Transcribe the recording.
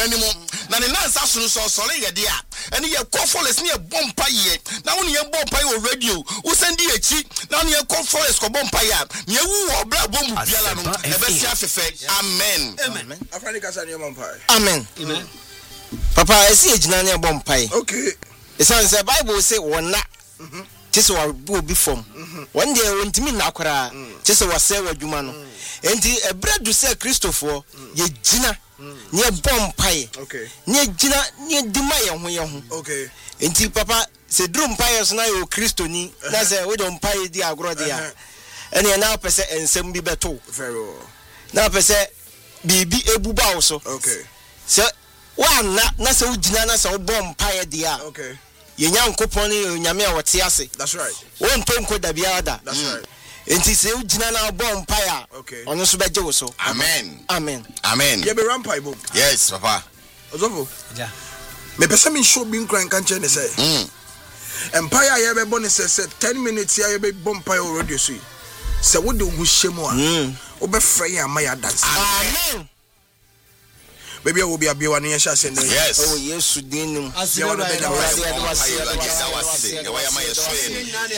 nanimo na ne nansa so so sɔre yɛ de a ɛne yɛ kɔ forest ne yɛ bompa yɛ na wo ne yɛ bompa yɛ o radio wo send di echi na ne yɛ kɔ forest kɔ bompa yɛ a ne wu wɔ bra bombu biala no ɛbɛsi afefɛ amen afani kasa ne bompa amen papa esi ejina ne bompa yɛ okay esan say bible say wona tese wa bo bi fom one day wontimi na akora tese wa say wadwuma no enti ebredu say Christopher ye gina ne bompa okay ne gina ne dima ye ho okay enti papa se drum pa ye so na yo Christoni na say we don pa di agro dia ene na pese ensem bi beto very well na pese bibi ebuba wo so okay se wa na se ugina na se wo bompa ye dia okay yenya nkopon ne nyame a wote ase that's right won tonko da bia da that's right enti se ugina na bompa ya okay ono so beje wo so amen amen amen ye be rampa ibo yes papa ozofo ja me pese me show bi nkran kan che ne say empire ye be bonus say 10 minutes ya ye be bompa o radio so se wo de hu hyemu a wo be frɛ ya ma ya dance amen baby I will be a be one year shall yes oh yes dinum you want to be